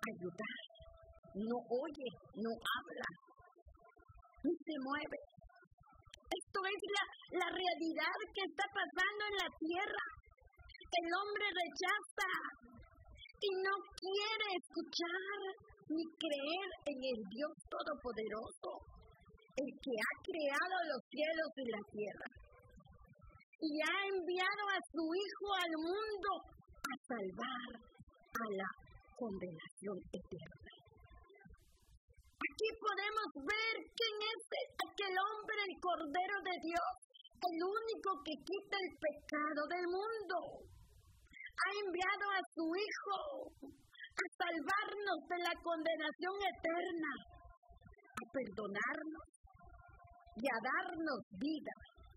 ayudar, no oye, no habla, ni se mueve. Esto es la realidad que está pasando en la tierra. El hombre rechaza y no quiere escuchar ni creer en el Dios Todopoderoso, el que ha creado los cielos y la tierra, y ha enviado a su Hijo al mundo a salvar a la condenación eterna. Aquí podemos ver quién es aquel hombre, el Cordero de Dios, el único que quita el pecado del mundo. Ha enviado a su Hijo a salvarnos de la condenación eterna, a perdonarnos y a darnos vida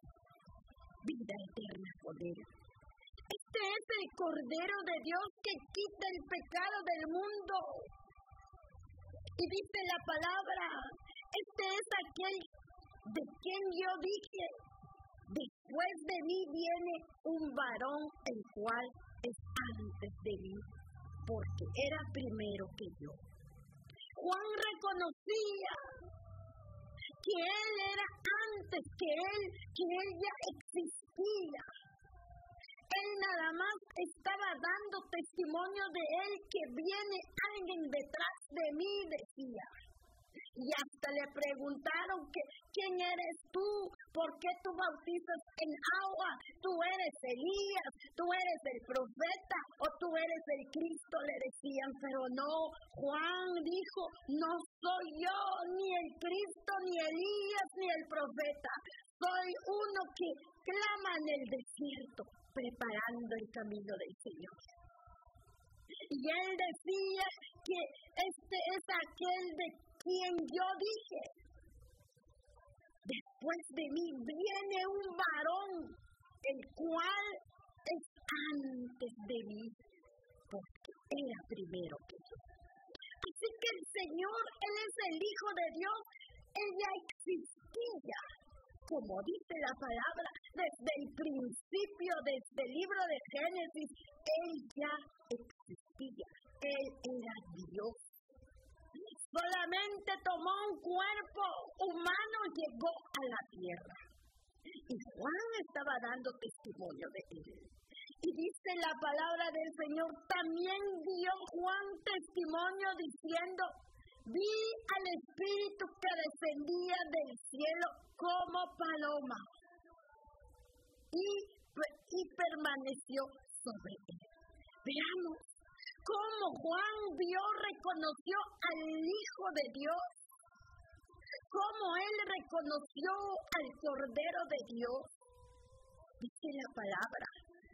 eterna con Él. Este es el Cordero de Dios que quita el pecado del mundo. Y dice la palabra, este es aquel de quien yo dije, después de mí viene un varón el cual es antes de mí, porque era primero que yo. Juan reconocía que él era antes que él ya existía. Él nada más estaba dando testimonio de él, que viene alguien detrás de mí, decía. Y hasta le preguntaron que ¿quién eres tú? ¿Por qué tú bautizas en agua? ¿Tú eres Elías? ¿Tú eres el profeta? ¿O tú eres el Cristo? Le decían, pero no. Juan dijo, no soy yo, ni el Cristo, ni Elías, ni el profeta. Soy uno que clama en el desierto, preparando el camino del Señor. Y él decía que este es aquel de quien yo dije, después de mí viene un varón, el cual es antes de mí, porque era primero que yo. Así que el Señor, Él es el Hijo de Dios, Él ya existía, como dice la palabra, desde el principio, desde el libro de Génesis, Él ya existía, Él era Dios. Solamente tomó un cuerpo humano y llegó a la tierra. Y Juan estaba dando testimonio de él. Y dice la palabra del Señor, también dio Juan testimonio diciendo, vi al Espíritu que descendía del cielo como paloma y permaneció sobre él. Veamos cómo Juan reconoció al Hijo de Dios, cómo él reconoció al Cordero de Dios. Dice la palabra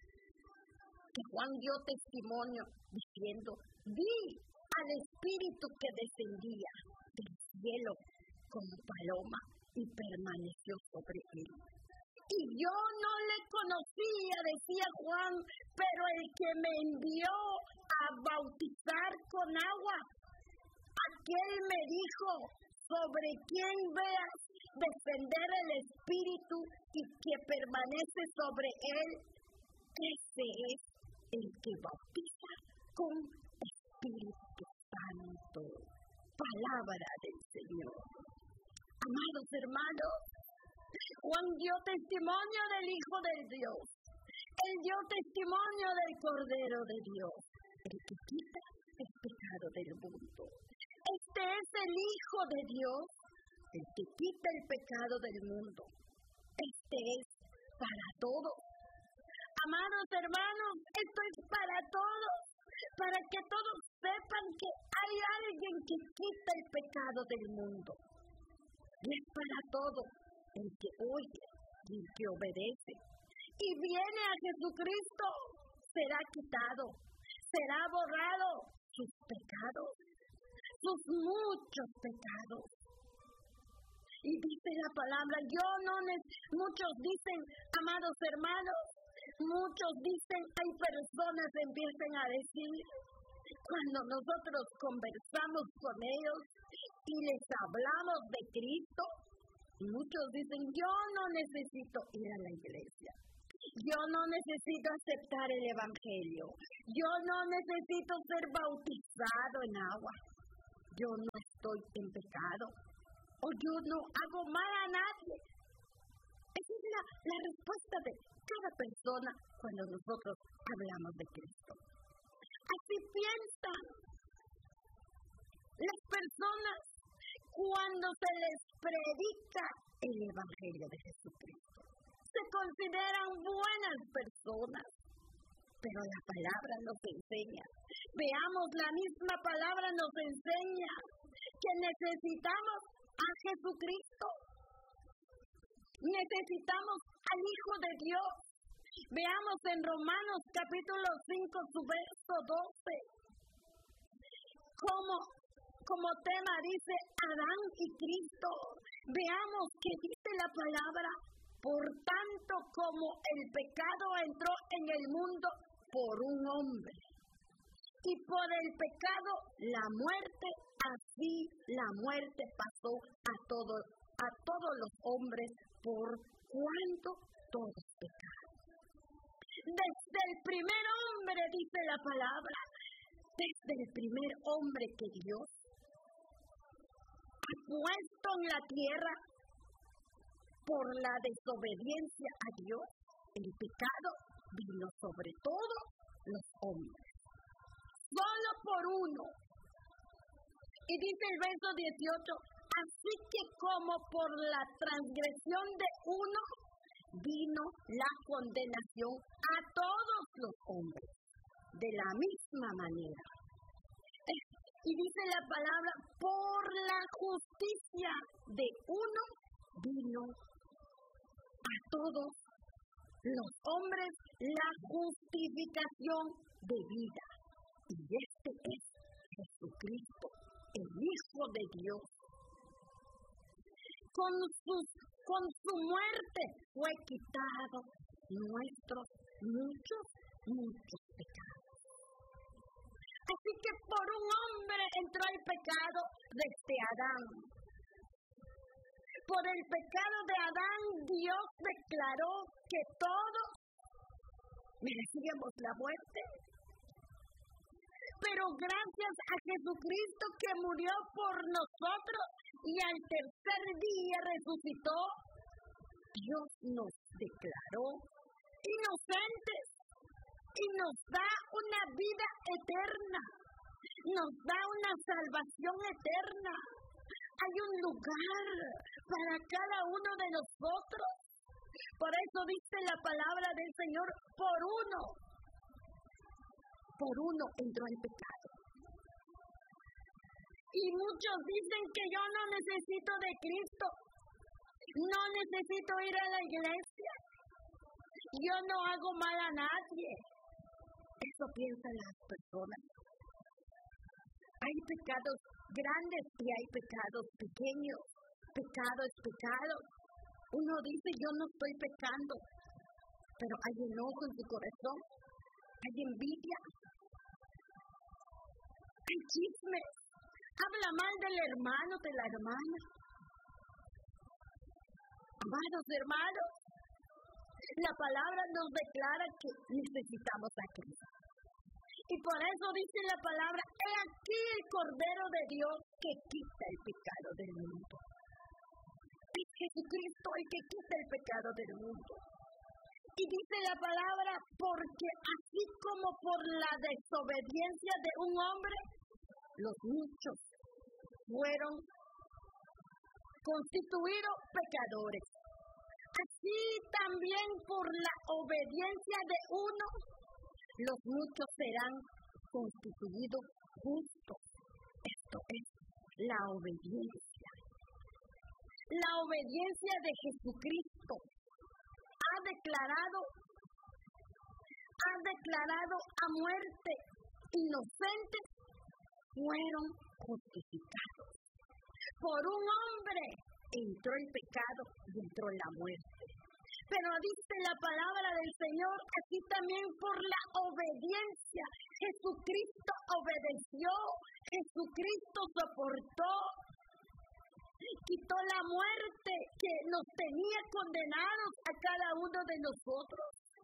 que Juan dio testimonio diciendo, vi al Espíritu que descendía del cielo como paloma y permaneció sobre él. Y yo no le conocía, decía Juan, pero el que me envió a bautizar con agua, aquel me dijo, sobre quien veas descender el Espíritu y que permanece sobre él, ese es el que bautiza con Espíritu Santo. Palabra del Señor. Amados hermanos, Juan dio testimonio del Hijo de Dios. Él dio testimonio del Cordero de Dios, el que quita el pecado del mundo. Este es el Hijo de Dios, el que quita el pecado del mundo. Este es para todos. Amados hermanos, esto es para todos, para que todos sepan que hay alguien que quita el pecado del mundo. Y es para todos, el que oye y el que obedece. Y viene a Jesucristo, será quitado, será borrado sus pecados, sus muchos pecados. Y dice la palabra, muchos dicen, amados hermanos, muchos dicen, hay personas que empiezan a decir, cuando nosotros conversamos con ellos y les hablamos de Cristo, muchos dicen, yo no necesito ir a la iglesia, Yo no necesito aceptar el Evangelio. Yo no necesito ser bautizado en agua. Yo no estoy en pecado. O yo no hago mal a nadie. Esa es la respuesta de cada persona cuando nosotros hablamos de Cristo. Así piensan las personas cuando se les predica el Evangelio de Jesucristo. Se consideran buenas personas, pero la palabra nos enseña. Veamos, la misma palabra nos enseña que necesitamos a Jesucristo. Necesitamos al Hijo de Dios. Veamos en Romanos capítulo 5, su verso 12. Como tema dice Adán y Cristo. Veamos qué dice la palabra. Por tanto, como el pecado entró en el mundo por un hombre, y por el pecado la muerte, así la muerte pasó a todos los hombres, por cuanto todos pecaron. Desde el primer hombre, dice la palabra, desde el primer hombre que Dios ha puesto en la tierra, por la desobediencia a Dios, el pecado vino sobre todos los hombres. Solo por uno. Y dice el verso 18, así que como por la transgresión de uno, vino la condenación a todos los hombres, de la misma manera. Y dice la palabra, por la justicia de uno, vino a todos los hombres la justificación de vida. Y este es Jesucristo, el Hijo de Dios. Con su muerte fue quitado nuestros muchos pecados. Así que por un hombre entró el pecado desde Adán. Por el pecado de Adán, Dios declaró que todos merecíamos la muerte. Pero gracias a Jesucristo que murió por nosotros y al tercer día resucitó, Dios nos declaró inocentes y nos da una vida eterna, nos da una salvación eterna. Hay un lugar para cada uno de nosotros. Por eso dice la palabra del Señor, por uno entró el pecado. Y muchos dicen que yo no necesito de Cristo, no necesito ir a la iglesia, yo no hago mal a nadie. Eso piensan las personas. Hay pecados grandes y hay pecados pequeños. Pecado es pecado. Uno dice, yo no estoy pecando, pero hay enojo en su corazón, hay envidia, hay chismes, habla mal del hermano, de la hermana. Amados hermanos, la palabra nos declara que necesitamos a Cristo. Y por eso dice la palabra, he aquí el Cordero de Dios que quita el pecado del mundo. Es Jesucristo el que quita el pecado del mundo. Y dice la palabra, porque así como por la desobediencia de un hombre, los muchos fueron constituidos pecadores. Así también por la obediencia de uno, los muchos serán constituidos justos. Esto es la obediencia. La obediencia de Jesucristo ha declarado a muerte. Inocentes fueron justificados. Por un hombre entró el pecado y entró la muerte. Pero dice la palabra del Señor, así también por la obediencia. Jesucristo obedeció, Jesucristo soportó, quitó la muerte que nos tenía condenados a cada uno de nosotros.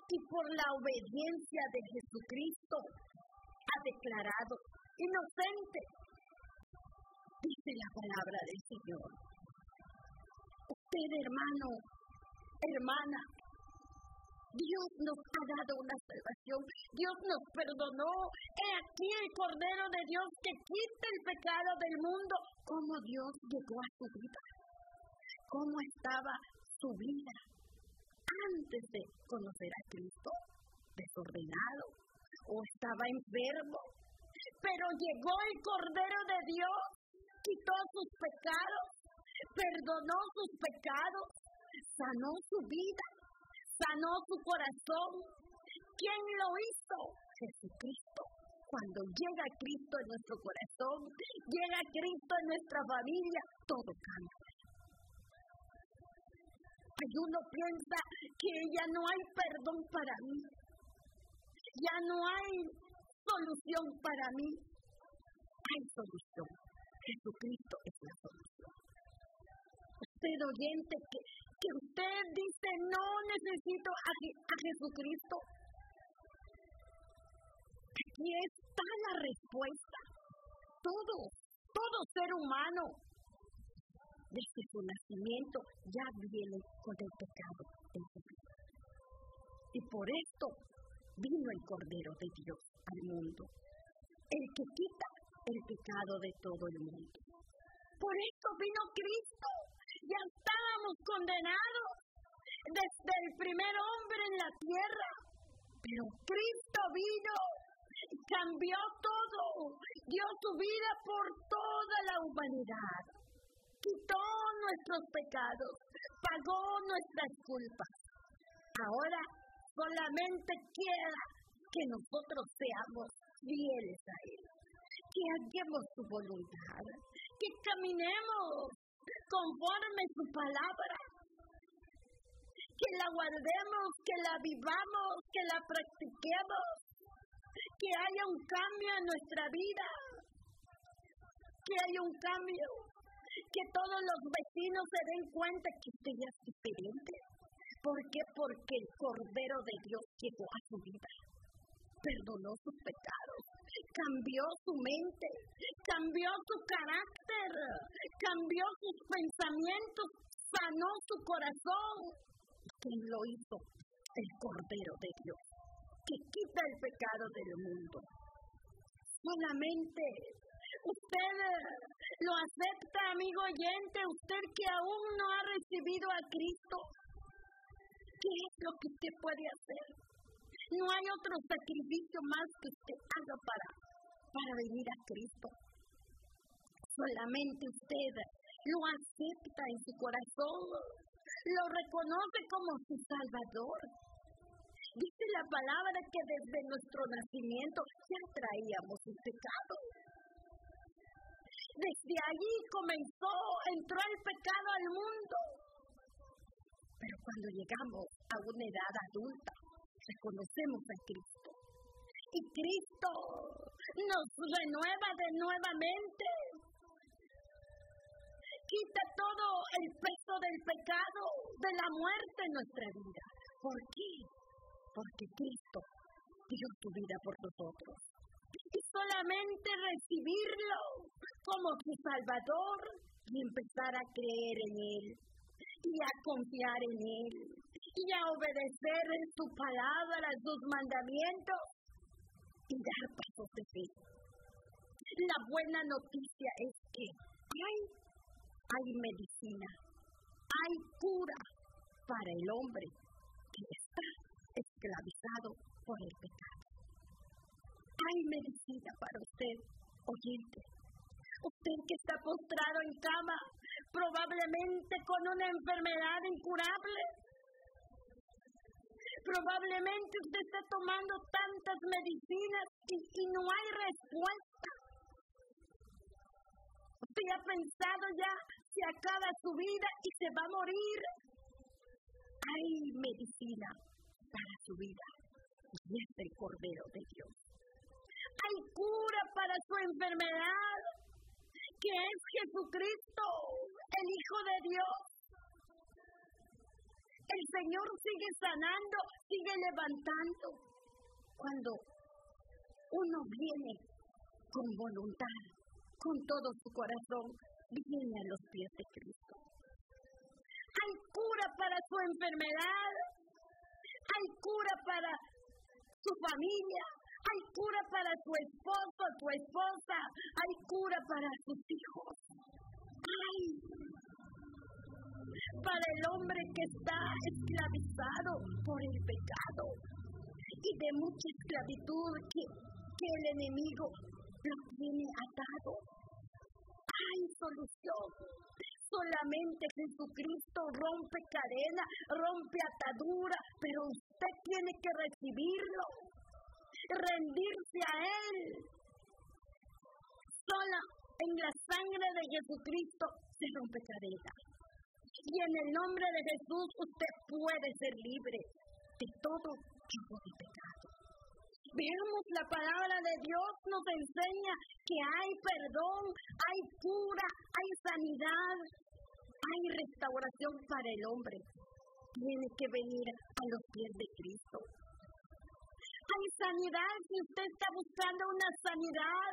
y por la obediencia de Jesucristo ha declarado inocente, dice la palabra del Señor. Usted, hermano, hermana, Dios nos ha dado una salvación, Dios nos perdonó. He aquí el Cordero de Dios que quita el pecado del mundo. ¿Cómo Dios llegó a su vida? ¿Cómo estaba su vida antes de conocer a Cristo? ¿Desordenado o estaba enfermo? Pero llegó el Cordero de Dios, quitó sus pecados, perdonó sus pecados, sanó su vida, sanó su corazón. ¿Quién lo hizo? Jesucristo. Cuando llega Cristo en nuestro corazón, llega Cristo en nuestra familia, todo cambia. Pero uno piensa que ya no hay perdón para mí, ya no hay solución para mí. Hay solución. Jesucristo es la solución. Usted, oyente, que usted dice, no necesito a Jesucristo. Aquí está la respuesta. Todo ser humano, desde su nacimiento, ya viene con el pecado en su vida. Y por esto vino el Cordero de Dios al mundo, el que quita el pecado de todo el mundo. Por esto vino Cristo. Ya estábamos condenados desde el primer hombre en la tierra, pero Cristo vino y cambió todo, dio su vida por toda la humanidad, quitó nuestros pecados, pagó nuestras culpas. Ahora solamente queda que nosotros seamos fieles a Él, que hagamos su voluntad, que caminemos conforme su palabra, que la guardemos, que la vivamos, que la practiquemos, que haya un cambio en nuestra vida, que haya un cambio, que todos los vecinos se den cuenta que usted ya es diferente. ¿Por qué? Porque el Cordero de Dios llegó a su vida, perdonó sus pecados, cambió su mente, cambió su carácter, cambió sus pensamientos, sanó su corazón. ¿Quién lo hizo? El Cordero de Dios, que quita el pecado del mundo. Solamente usted lo acepta, amigo oyente, usted que aún no ha recibido a Cristo. ¿Qué es lo que usted puede hacer? No hay otro sacrificio más que usted haga para venir a Cristo. Solamente usted lo acepta en su corazón, lo reconoce como su Salvador. Dice la palabra que desde nuestro nacimiento ya traíamos el pecado. Desde allí entró el pecado al mundo. Pero cuando llegamos a una edad adulta, reconocemos a Cristo. Y Cristo nos renueva nuevamente. Quita todo el peso del pecado, de la muerte en nuestra vida. ¿Por qué? Porque Cristo dio su vida por nosotros. Y solamente recibirlo como su Salvador y empezar a creer en Él y a confiar en Él y a obedecer en su palabra, sus mandamientos y dar pasos de fe. La buena noticia es que hay medicina, hay cura para el hombre que está esclavizado por el pecado. Hay medicina para usted, oyente. Usted que está postrado en cama, probablemente con una enfermedad incurable. Probablemente usted está tomando tantas medicinas y no hay respuesta. Usted ha pensado ya, se acaba su vida y se va a morir. Hay medicina para su vida y es el Cordero de Dios. Hay cura para su enfermedad, que es Jesucristo, el Hijo de Dios. El Señor sigue sanando, sigue levantando. Cuando uno viene con voluntad, con todo su corazón, viene a los pies de Cristo. Hay cura para su enfermedad, hay cura para su familia, hay cura para su esposo, su esposa, hay cura para sus hijos. Hay para el hombre que está esclavizado por el pecado y de mucha esclavitud que el enemigo lo tiene atado. Hay solución. Solamente Jesucristo rompe cadena, rompe atadura, pero usted tiene que recibirlo, rendirse a Él. Sola en la sangre de Jesucristo se rompe cadena. Y en el nombre de Jesús usted puede ser libre de todo tipo de pecado. Veamos, la palabra de Dios nos enseña que hay perdón, hay cura, hay sanidad, hay restauración para el hombre. Tiene que venir a los pies de Cristo. Hay sanidad, si usted está buscando una sanidad,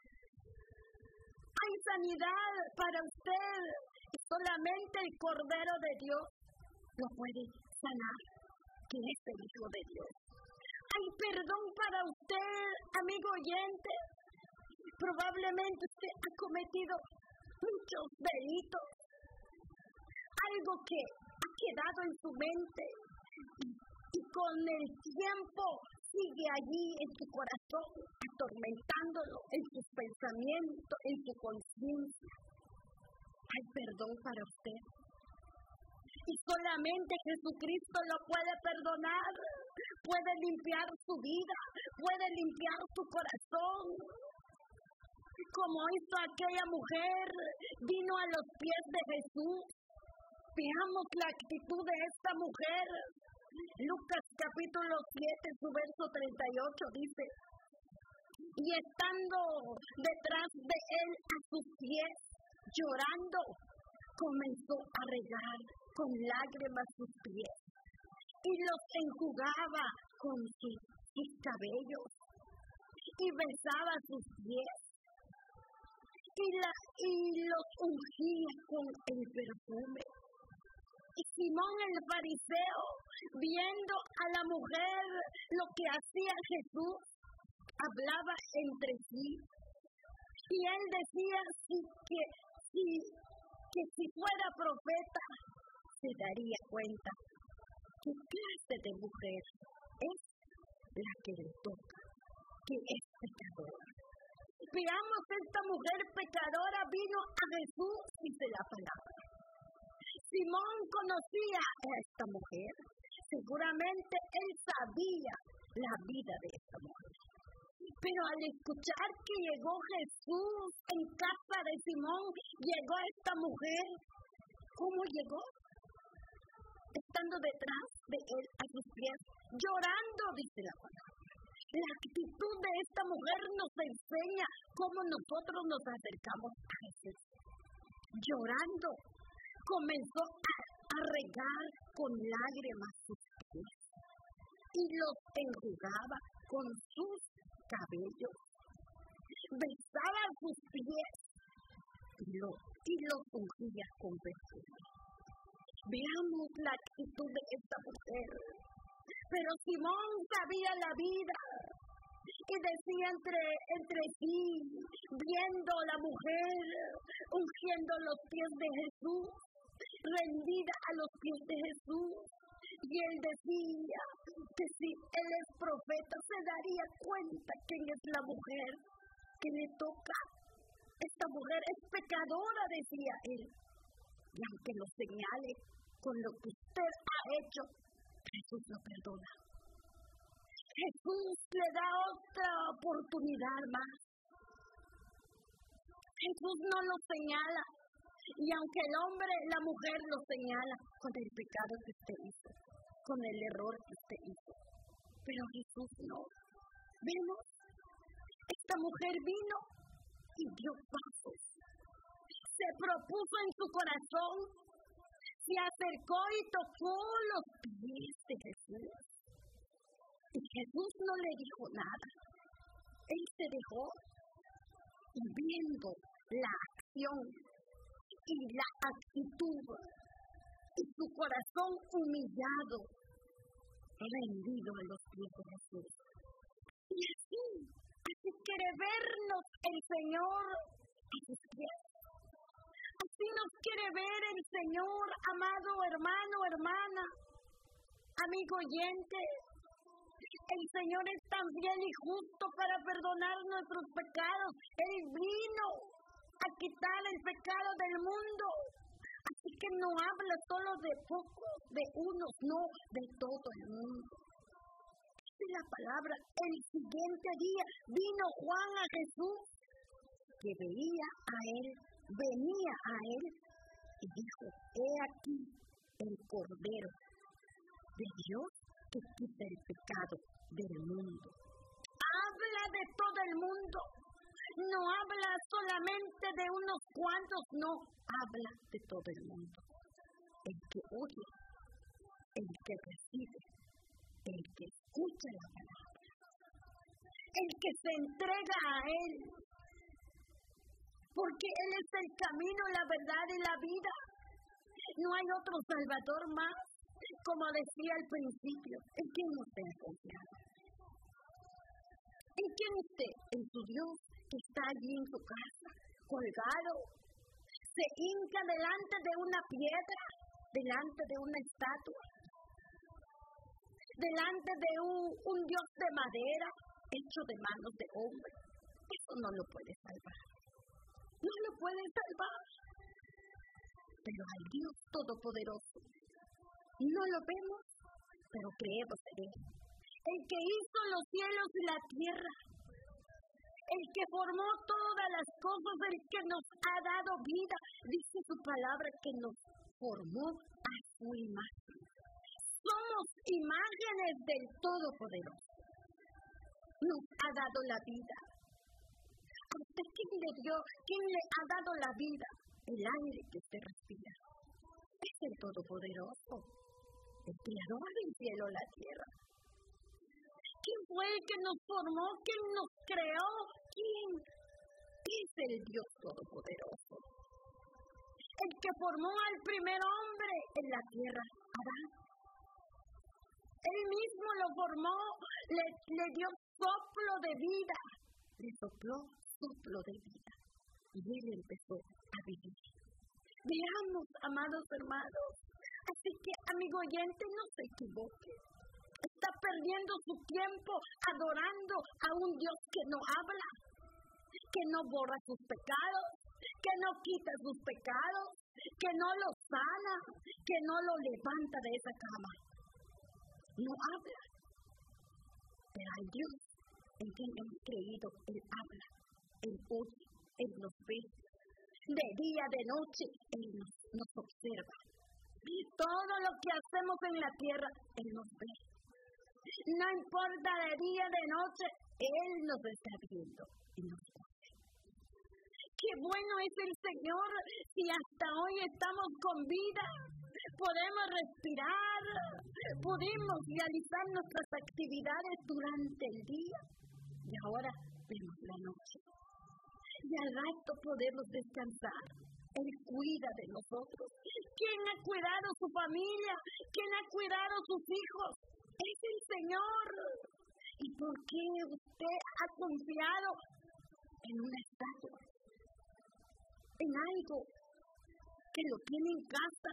hay sanidad para usted. Y solamente el Cordero de Dios lo puede sanar, que es el Hijo de Dios. Hay perdón para usted, amigo oyente. Probablemente usted ha cometido muchos delitos, algo que ha quedado en su mente y con el tiempo sigue allí en su corazón, atormentándolo en sus pensamientos, en su conciencia. Hay perdón para usted. Y solamente Jesucristo lo puede perdonar, puede limpiar su vida, puede limpiar su corazón. Como hizo aquella mujer, vino a los pies de Jesús. Veamos la actitud de esta mujer. Lucas capítulo 7, su verso 38 dice: y estando detrás de él a sus pies, llorando, comenzó a regar con lágrimas sus pies y los enjugaba con sus cabellos y besaba sus pies y los ungía con el perfume. Y Simón el fariseo, viendo a la mujer lo que hacía Jesús, hablaba entre sí. Y él decía que si fuera profeta, se daría cuenta qué clase de mujer es la que le toca, que es pecadora. Veamos, esta mujer pecadora vino a Jesús, dice la palabra. Simón conocía a esta mujer. Seguramente él sabía la vida de esta mujer. Pero al escuchar que llegó Jesús en casa de Simón, llegó esta mujer. ¿Cómo llegó? Estando detrás de él a sus pies, llorando, dice la palabra. La actitud de esta mujer nos enseña cómo nosotros nos acercamos a Jesús. Llorando, comenzó a regar con lágrimas sus pies y los enjugaba con sus cabellos. Besaba sus pies y los ungía con perfume. Veamos la actitud de esta mujer. Pero Simón sabía la vida y decía entre sí, viendo a la mujer ungiendo los pies de Jesús, rendida a los pies de Jesús, y él decía que si él es profeta se daría cuenta quién es la mujer que le toca. Esta mujer es pecadora, decía él, y aunque lo señale con lo que usted ha hecho, Jesús lo perdona. Jesús le da otra oportunidad más. Jesús no lo señala. Y aunque el hombre, la mujer lo señala con el pecado que usted hizo, con el error que usted hizo, pero Jesús no. Vemos, esta mujer vino y dio pasos. Se propuso en su corazón, se acercó y tocó los pies de Jesús. Y Jesús no le dijo nada. Él se dejó, y viendo la acción y la actitud y su corazón humillado, rendido a los pies de Jesús. Y así quiere vernos el Señor a sus pies. Así nos quiere ver el Señor, amado hermano, hermana, amigo oyente. El Señor es tan fiel y justo para perdonar nuestros pecados. Él vino a quitar el pecado del mundo. Así que no habla solo de pocos, de unos, no, de todo el mundo. Dice la palabra, el siguiente día vino Juan a Jesús, que venía a él, y dijo, he aquí el Cordero de Dios que quita el pecado del mundo. Habla de todo el mundo. No habla solamente de unos cuantos, no, habla de todo el mundo. El que oye, el que recibe, el que escucha la palabra, el que se entrega a Él. Porque Él es el camino, la verdad y la vida. No hay otro Salvador más, como decía al principio. ¿En quién usted ha confiado? ¿En quién usted? En su Dios, que está allí en su casa, colgado. Se hinca delante de una piedra, delante de una estatua, delante de un Dios de madera, hecho de manos de hombre. Eso no lo puede salvar. No lo puede salvar. Pero al Dios Todopoderoso, no lo vemos, pero creemos en Él. El que hizo los cielos y la tierra, el que formó todas las cosas, el que nos ha dado vida, dice su palabra que nos formó a su imagen. Somos imágenes del Todopoderoso. Nos ha dado la vida. ¿A usted quién le ha dado la vida? El aire que usted respira. Es el Todopoderoso, el Creador del cielo y la tierra. ¿Quién fue el que nos formó? ¿Quién nos creó? ¿Quién? Es el Dios Todopoderoso. El que formó al primer hombre en la tierra, Adán. Él mismo lo formó, le dio soplo de vida. Le sopló soplo de vida. Y él empezó a vivir. Veamos, amados hermanos. Así que, amigo oyente, no se equivoque. Está perdiendo su tiempo adorando a un Dios que no habla, que no borra sus pecados, que no quita sus pecados, que no lo sana, que no lo levanta de esa cama. No habla. Pero hay Dios en quien hemos creído. Él habla, Él oye, Él nos ve. De día, de noche, Él nos observa. Y todo lo que hacemos en la tierra, Él nos ve. No importa de día, de noche, Él nos está viendo y nos oye. Qué bueno es el Señor si hasta hoy estamos con vida. Podemos respirar, pudimos realizar nuestras actividades durante el día y ahora vemos la noche. Y al rato podemos descansar. Él cuida de nosotros. ¿Quién ha cuidado su familia? ¿Quién ha cuidado sus hijos? Es el Señor. ¿Y por qué usted ha confiado en una estatua? En algo que lo tiene en casa.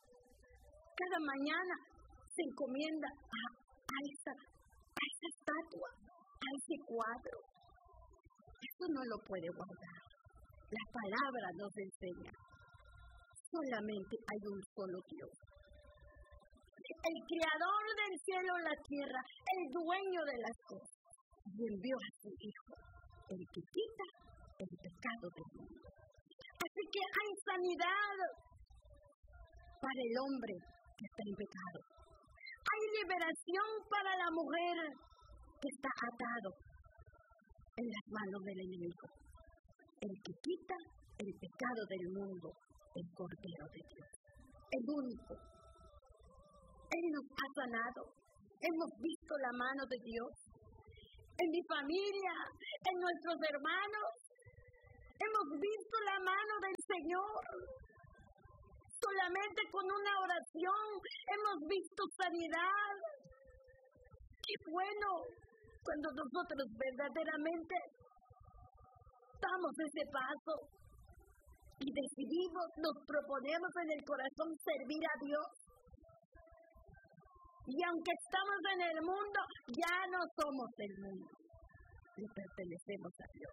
Cada mañana se encomienda a esa estatua, a ese cuadro. Eso no lo puede guardar. La palabra nos enseña. Solamente hay un solo Dios. El creador del cielo y la tierra, el dueño de las cosas, y envió a su Hijo, el que quita el pecado del mundo. Así que hay sanidad para el hombre que está en pecado. Hay liberación para la mujer que está atado en las manos del enemigo. El que quita el pecado del mundo, el Cordero de Dios. el único. Él nos ha sanado. Hemos visto la mano de Dios. En mi familia, en nuestros hermanos, hemos visto la mano del Señor. Solamente con una oración hemos visto sanidad. Qué bueno cuando nosotros verdaderamente damos ese paso y decidimos, nos proponemos en el corazón servir a Dios. Y aunque estamos en el mundo, ya no somos del mundo, le pertenecemos a Dios.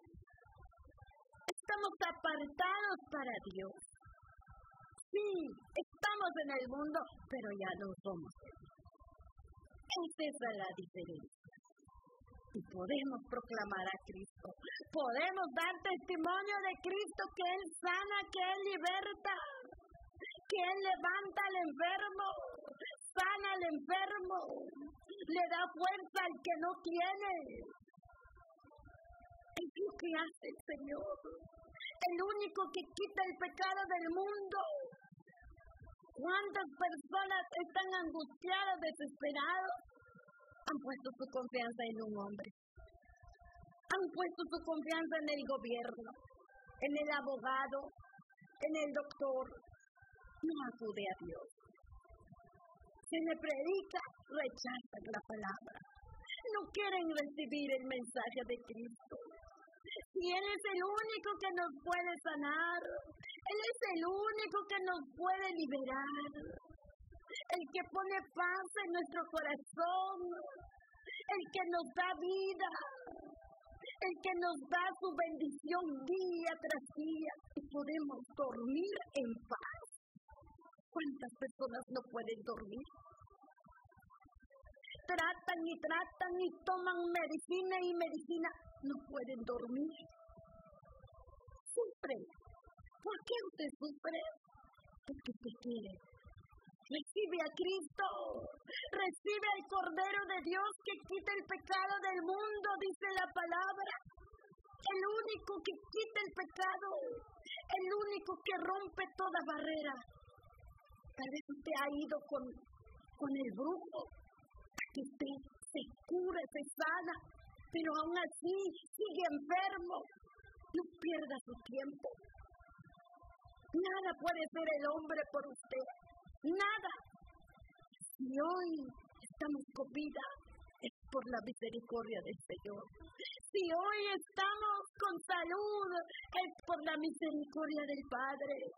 Estamos apartados para Dios. Sí, estamos en el mundo, pero ya no somos del mundo. Esa es la diferencia. Y podemos proclamar a Cristo. Podemos dar testimonio de Cristo, que Él sana, que Él liberta, que Él levanta al enfermo, sana al enfermo, le da fuerza al que no tiene. Es lo que hace el Señor. El único que quita el pecado del mundo. ¿Cuántas personas están angustiadas, desesperadas? Han puesto su confianza en un hombre. Han puesto su confianza en el gobierno, en el abogado, en el doctor. No acude a Dios. Se le predica, rechazan la palabra. No quieren recibir el mensaje de Cristo. Y Él es el único que nos puede sanar. Él es el único que nos puede liberar. El que pone paz en nuestro corazón. El que nos da vida. El que nos da su bendición día tras día. Y podemos dormir en paz. ¿Cuántas personas no pueden dormir? Tratan y toman medicina y medicina. No pueden dormir. Sufren. ¿Por qué usted sufre? Porque te quiere. Recibe a Cristo. Recibe al Cordero de Dios que quita el pecado del mundo, dice la palabra. El único que quita el pecado. El único que rompe toda barrera. Tal vez usted ha ido con el brujo. Que usted se cure, se sana. Pero aún así sigue enfermo. No pierda su tiempo. Nada puede hacer el hombre por usted. Nada. Si hoy estamos con vida, es por la misericordia del Señor. Si hoy estamos con salud, es por la misericordia del Padre.